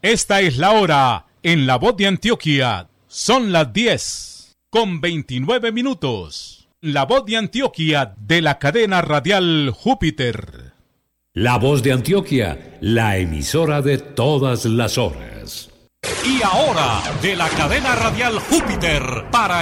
Esta es la hora en La Voz de Antioquia. Son las 10:29. La Voz de Antioquia de la cadena radial Júpiter. La Voz de Antioquia, la emisora de todas las horas. Y ahora, de la cadena radial Júpiter, para